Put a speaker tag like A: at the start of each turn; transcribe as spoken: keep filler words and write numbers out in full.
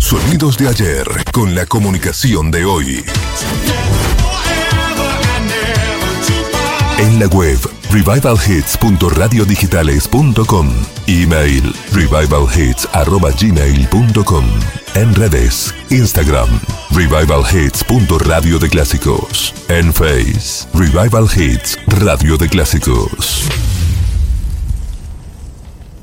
A: Sonidos de ayer con la comunicación de hoy. En la web revival hits punto radio digitales punto com. Email revival hits arroba gmail punto com. En redes, Instagram, Revival Hits punto radio de clásicos. En Face, Revival Hits Radio de Clásicos.